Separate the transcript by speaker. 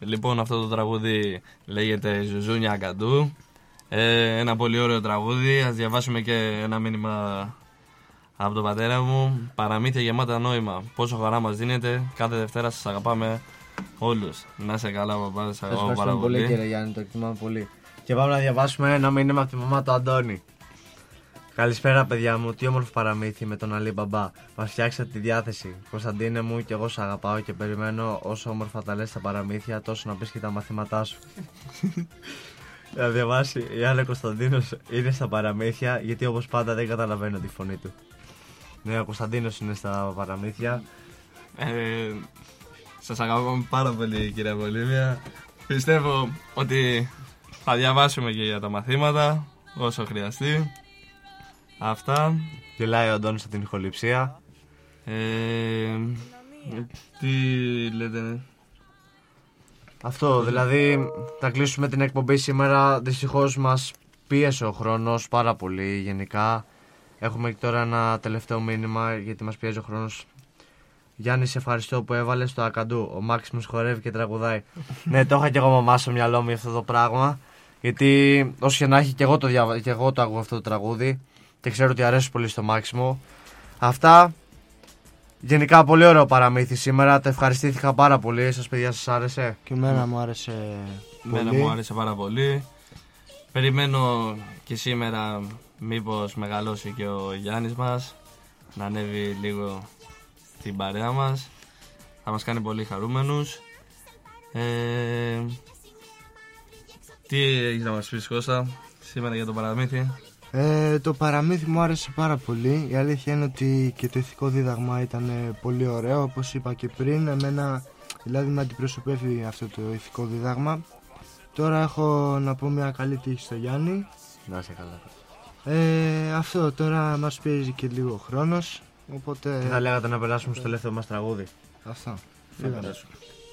Speaker 1: Λοιπόν, αυτό το τραγούδι λέγεται Ζουζούνια Αγκαντού. Ένα πολύ ωραίο τραγούδι. Ας διαβάσουμε και ένα μήνυμα από τον πατέρα μου. Παραμύθια γεμάτα νόημα. Πόσο χαρά μας δίνετε. Κάθε Δευτέρα σας αγαπάμε όλους. Να είσαι καλά, παπά. Σας αγαπάμε πάρα πολύ.
Speaker 2: Κύριε Γιάννη, το εκτιμάμε πολύ. Και πάμε να διαβάσουμε ένα μήνυμα από τη μαμά του Αντώνη. Καλησπέρα, παιδιά μου. Τι όμορφο παραμύθι με τον Αλή Μπαμπά. Μας φτιάξατε τη διάθεση. Κωνσταντίνε μου, κι εγώ σ' αγαπάω και περιμένω όσο όμορφα τα λες τα παραμύθια, τόσο να πεις και τα μαθήματά σου. Να διαβάσει, η Άννα Κωνσταντίνος είναι στα παραμύθια, γιατί όπως πάντα δεν καταλαβαίνω τη φωνή του. Ναι, ο Κωνσταντίνος είναι στα παραμύθια.
Speaker 1: Σας αγαπάμε πάρα πολύ, κυρία Βολίβια. Πιστεύω ότι θα διαβάσουμε και για τα μαθήματα όσο χρειαστεί. Αυτά.
Speaker 2: Γελάει ο Αντώνης από την ηχοληψία.
Speaker 1: Τι λέτε?
Speaker 2: Αυτό, δηλαδή θα κλείσουμε την εκπομπή σήμερα. Δυστυχώς μας πίεσε ο χρόνος πάρα πολύ γενικά. Έχουμε και τώρα ένα τελευταίο μήνυμα γιατί μας πιέζει ο χρόνος. Γιάννη, σε ευχαριστώ που έβαλες το Ακαντού. Ο Μάξιμος χορεύει και τραγουδάει. Ναι, το είχα και εγώ μαμά στο μυαλό μου για αυτό το πράγμα. Γιατί όσο και να έχει, και εγώ το ακούω αυτό το τραγούδι. Και ξέρω ότι αρέσει πολύ στο Μάξιμο. Αυτά. Γενικά πολύ ωραίο παραμύθι σήμερα. Τα ευχαριστήθηκα πάρα πολύ. Σας παιδιά, σας άρεσε?
Speaker 3: Και εμένα μου άρεσε πολύ.
Speaker 1: Εμένα μου άρεσε πάρα πολύ. Περιμένω και σήμερα μήπως μεγαλώσει και ο Γιάννης μας, να ανέβει λίγο την παρέα μας. Θα μας κάνει πολύ χαρούμενους. Τι έχεις να μας πεις, Κώστα, σήμερα για το παραμύθι?
Speaker 3: Το παραμύθι μου άρεσε πάρα πολύ. Η αλήθεια είναι ότι και το ηθικό δίδαγμα ήταν πολύ ωραίο. Όπως είπα και πριν, εμένα δηλαδή με αντιπροσωπεύει αυτό το ηθικό δίδαγμα. Τώρα έχω να πω μια καλή τύχη στο Γιάννη.
Speaker 2: Να είσαι καλά.
Speaker 3: Αυτό, τώρα μας πιέζει και λίγο ο χρόνος. Οπότε...
Speaker 2: Τι θα λέγατε να περάσουμε στο τελευταίο μας τραγούδι?
Speaker 3: Αυτό.
Speaker 1: Θα περάσουμε.